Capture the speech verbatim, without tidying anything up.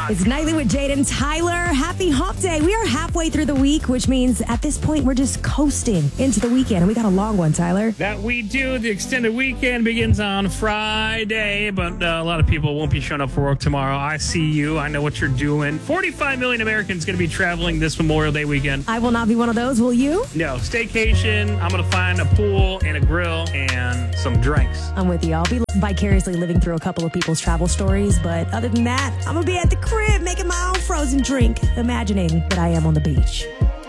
rock. It's Nightly with Jade and Tyler. Happy hump day. We are halfway through the week, which means at this point, we're just coasting into the weekend. And we got a long one, Tyler. That we do. The extended weekend begins on Friday, but uh, a lot of people won't be showing up for work tomorrow. I see you. I know what you're doing. forty-five million Americans going to be traveling this Memorial Day weekend. I will not be one of those. Will you? No. Staycation. I'm going to find a pool and a grill and some drinks. I'm with you. I'll be vicariously living through a couple of people's travel stories, but other than that, I'm going to be at the crib making my own frozen drink, imagining that I am on the beach.